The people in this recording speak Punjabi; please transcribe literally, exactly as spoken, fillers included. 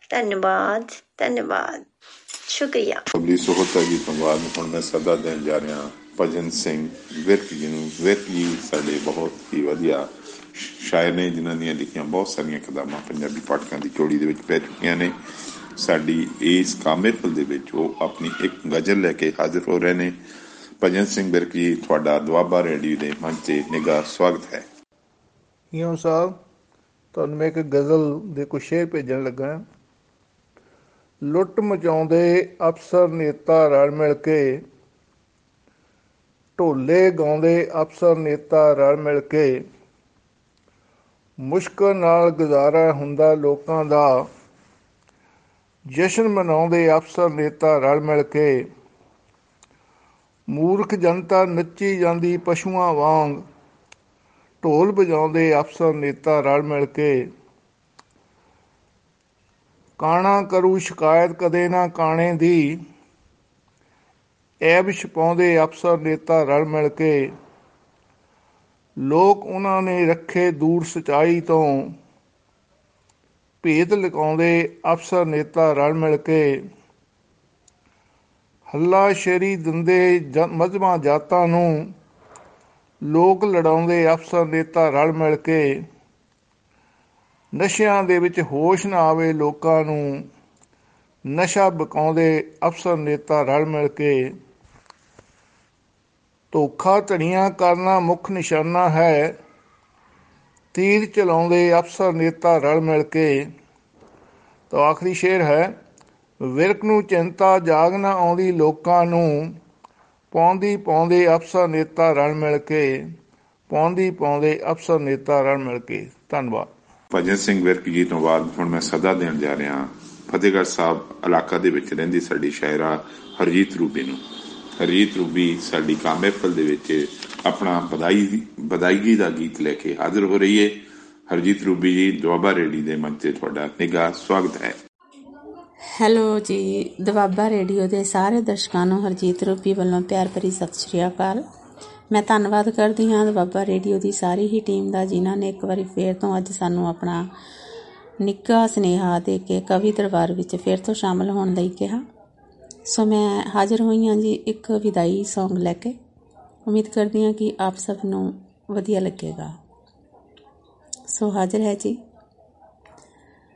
ਧੰਨਵਾਦ ਧੰਨਵਾਦ ਸ਼ੁਕਰੀਆ। ਅਗਲੀ ਸੋਹਤਾ ਜੀ ਤੋਂ ਬਾਅਦ ਹੁਣ ਮੈਂ ਸਦਾ ਦੇਣ ਜਾ ਰਿਹਾ ਭਜਨ ਸਿੰਘ ਵਿਰਕ ਜੀ ਨੂੰ। ਵਿਰਕ ਜੀ ਸਾਡੇ ਬਹੁਤ ਹੀ ਵਧੀਆ ਸ਼ਾਇਰ ਨੇ, ਜਿਨ੍ਹਾਂ ਦੀਆਂ ਲਿਖੀਆਂ ਬਹੁਤ ਸਾਰੀਆਂ ਕਿਤਾਬਾਂ ਪੰਜਾਬੀ ਪਾਠਕਾਂ ਦੀ ਝੋਲੀ ਦੇ ਵਿੱਚ ਪੈ ਚੁੱਕੀਆਂ ਨੇ। ਸਾਡੀ ਇਸ ਕਾਮੇਪਲ ਦੇ ਵਿੱਚ ਉਹ ਆਪਣੀ ਇੱਕ ਗਜ਼ਲ ਲੈ ਕੇ ਹਾਜ਼ਰ ਹੋ ਰਹੇ ਨੇ। ਭਜਨ ਸਿੰਘ ਵਿਰਕ ਜੀ, ਤੁਹਾਡਾ ਦੁਆਬਾ ਰੇਡੀਓ ਦੇ ਮੰਚ 'ਤੇ ਨਿੱਘਾ ਸਵਾਗਤ ਹੈ। ਇਉਂ ਸਾਹਿਬ, ਤੁਹਾਨੂੰ ਮੈਂ ਇੱਕ ਗਜ਼ਲ ਦੇ ਕੁਛ ਸ਼ੇਰ ਭੇਜਣ ਲੱਗਾ। ਲੁੱਟ ਮਚਾਉਂਦੇ ਅਫਸਰ ਨੇਤਾ ਰਲ ਮਿਲ ਕੇ, ਢੋਲੇ ਗਾਉਂਦੇ ਅਫਸਰ ਨੇਤਾ ਰਲ ਮਿਲ ਕੇ, ਮੁਸ਼ਕਿਲ ਨਾਲ ਗੁਜ਼ਾਰਾ ਹੁੰਦਾ ਲੋਕਾਂ ਦਾ, ਜਸ਼ਨ ਮਨਾਉਂਦੇ ਅਫਸਰ ਨੇਤਾ ਰਲ ਮਿਲ ਕੇ, ਮੂਰਖ ਜਨਤਾ ਨੱਚੀ ਜਾਂਦੀ ਪਸ਼ੂਆਂ ਵਾਂਗ, ਢੋਲ ਵਜਾਉਂਦੇ ਅਫਸਰ ਨੇਤਾ ਰਲ ਮਿਲ ਕੇ, ਕਾਣਾ ਕਰੂ ਸ਼ਿਕਾਇਤ ਕਦੇ ਨਾ ਕਾਣੇ ਦੀ, ਐਬ ਛਪਾਉਂਦੇ ਅਫਸਰ ਨੇਤਾ ਰਲ ਮਿਲ ਕੇ, ਲੋਕ ਉਹਨਾਂ ਨੇ ਰੱਖੇ ਦੂਰ ਸੱਚਾਈ ਤੋਂ, ਭੇਤ ਲੁਕਾਉਂਦੇ ਅਫਸਰ ਨੇਤਾ ਰਲ ਮਿਲ ਕੇ, ਹੱਲਾਸ਼ੇਰੀ ਦਿੰਦੇ ਜ ਮਜ਼੍ਹਬਾਂ ਜਾਤਾਂ ਨੂੰ, ਲੋਕ ਲੜਾਉਂਦੇ ਅਫਸਰ ਨੇਤਾ ਰਲ ਮਿਲ ਕੇ, ਨਸ਼ਿਆਂ ਦੇ ਵਿੱਚ ਹੋਸ਼ ਨਾ ਆਵੇ ਲੋਕਾਂ ਨੂੰ, ਨਸ਼ਾ ਵਿਕਾਉਂਦੇ ਅਫਸਰ ਨੇਤਾ ਰਲ ਮਿਲ ਕੇ, ਧੋਖਾ ਧੜੀਆਂ ਕਰਨਾ ਮੁੱਖ ਨਿਸ਼ਾਨਾ ਹੈ, ਤੀਰ ਚਲਾਉਂਦੇ ਅਫਸਰ ਨੇਤਾ ਰਲ ਮਿਲ ਕੇ। ਤਾਂ ਆਖਰੀ ਸ਼ੇਰ ਹੈ, ਵਿਰਕ ਨੂੰ ਚਿੰਤਾ ਜਾਗ ਨਾ ਆਉਂਦੀ ਲੋਕਾਂ ਨੂੰ, ਪਾਉਂਦੀ ਪਾਉਂਦੇ ਅਫਸਰ ਨੇਤਾ ਰਲ ਮਿਲ ਕੇ, ਪਾਉਂਦੀ ਪਾਉਂਦੇ ਅਫਸਰ ਨੇਤਾ ਰਲ ਮਿਲ ਕੇ। ਧੰਨਵਾਦ। ਭਜਨ ਸਿੰਘ ਵਿਰਕ ਜੀ ਤੋਂ ਬਾਅਦ ਹੁਣ ਮੈਂ ਸਦਾ ਦੇਣ ਜਾ ਰਿਹਾ ਫਤਿਹਗੜ੍ਹ ਸਾਹਿਬ ਇਲਾਕਾ ਦੇ ਵਿੱਚ ਰਹਿੰਦੀ ਸਾਡੀ ਸ਼ਾਇਰਾ ਹਰਜੀਤ ਰੂਬੀ ਨੂੰ। ਹਰਜੀਤ ਰੂਬੀ ਸਾਡੀ ਕਾਮ ਮਹਿਫਲ ਦੇ ਵਿੱਚ ਆਪਣਾ ਵਧਾਈ ਵਧਾਈਗੀ ਦਾ ਗੀਤ ਲੈ ਕੇ ਹਾਜ਼ਰ ਹੋ ਰਹੀ ਹੈ। ਹਰਜੀਤ ਰੂਬੀ ਜੀ, ਦੁਆਬਾ ਰੇਡੀਓ ਦੇ ਮੰਚ 'ਤੇ ਤੁਹਾਡਾ ਨਿੱਘਾ ਸਵਾਗਤ ਹੈ। ਹੈਲੋ ਜੀ, ਦੁਆਬਾ ਰੇਡੀਓ ਦੇ ਸਾਰੇ ਦਰਸ਼ਕਾਂ ਨੂੰ ਹਰਜੀਤ ਰੂਬੀ ਵੱਲੋਂ ਪਿਆਰ ਭਰੀ ਸਤਿ ਸ਼੍ਰੀ ਅਕਾਲ। ਮੈਂ ਧੰਨਵਾਦ ਕਰਦੀ ਹਾਂ ਦੁਆਬਾ ਰੇਡੀਓ ਦੀ ਸਾਰੀ ਹੀ ਟੀਮ ਦਾ, ਜਿਨ੍ਹਾਂ ਨੇ ਇੱਕ ਵਾਰੀ ਫੇਰ ਤੋਂ ਅੱਜ ਸਾਨੂੰ ਆਪਣਾ ਨਿੱਘਾ ਸੁਨੇਹਾ ਦੇ ਕੇ ਕਵੀ ਦਰਬਾਰ ਵਿੱਚ ਫੇਰ ਤੋਂ ਸ਼ਾਮਲ ਹੋਣ ਲਈ ਕਿਹਾ। ਸੋ ਮੈਂ ਹਾਜ਼ਰ ਹੋਈ ਹਾਂ ਜੀ ਇੱਕ ਵਿਦਾਈ ਸੌਂਗ ਲੈ ਕੇ। ਉਮੀਦ ਕਰਦੀ ਹਾਂ ਕਿ ਆਪ ਸਭ ਨੂੰ ਵਧੀਆ ਲੱਗੇਗਾ। ਸੋ ਹਾਜ਼ਰ ਹੈ ਜੀ